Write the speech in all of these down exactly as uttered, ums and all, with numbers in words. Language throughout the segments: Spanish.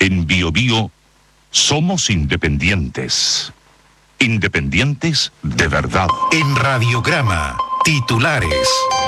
En Bio Bio somos independientes. Independientes de verdad. En Radiograma, titulares.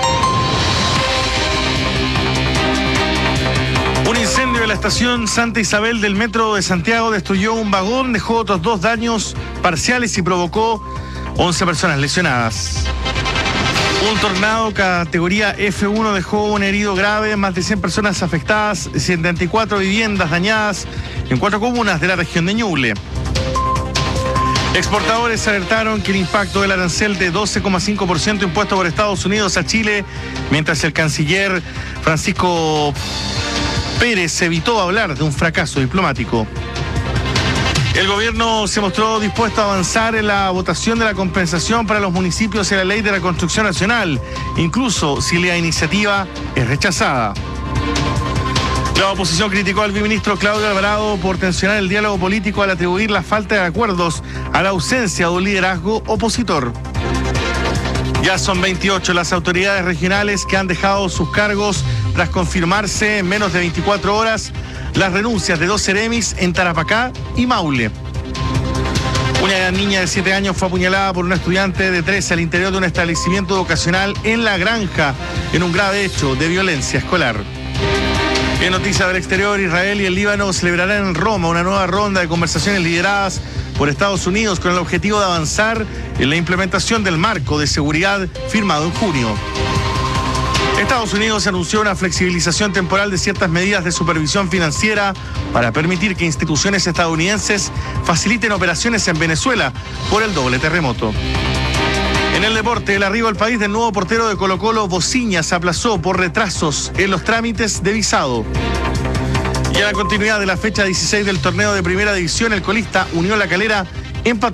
Un incendio en la estación Santa Isabel del Metro de Santiago destruyó un vagón, dejó otros dos daños parciales y provocó once personas lesionadas. Un tornado categoría F uno dejó un herido grave, más de cien personas afectadas, setenta y cuatro viviendas dañadas en cuatro comunas de la región de Ñuble. Exportadores alertaron que el impacto del arancel de doce coma cinco por ciento impuesto por Estados Unidos a Chile, mientras el canciller Francisco Pérez evitó hablar de un fracaso diplomático. El gobierno se mostró dispuesto a avanzar en la votación de la compensación para los municipios en la Ley de Reconstrucción Nacional, incluso si la iniciativa es rechazada. La oposición criticó al viceministro Claudio Alvarado por tensionar el diálogo político al atribuir la falta de acuerdos a la ausencia de un liderazgo opositor. Ya son veintiocho las autoridades regionales que han dejado sus cargos tras confirmarse en menos de veinticuatro horas las renuncias de dos seremis en Tarapacá y Maule. Una niña de siete años fue apuñalada por un estudiante de trece al interior de un establecimiento educacional en La Granja, en un grave hecho de violencia escolar. En noticias del exterior, Israel y el Líbano celebrarán en Roma una nueva ronda de conversaciones lideradas por Estados Unidos con el objetivo de avanzar en la implementación del marco de seguridad firmado en junio. Estados Unidos anunció una flexibilización temporal de ciertas medidas de supervisión financiera para permitir que instituciones estadounidenses faciliten operaciones en Venezuela por el doble terremoto. En el deporte, el arribo al país del nuevo portero de Colo-Colo, Bociña, se aplazó por retrasos en los trámites de visado. Y a la continuidad de la fecha dieciséis del torneo de Primera División, el colista Unión La Calera empató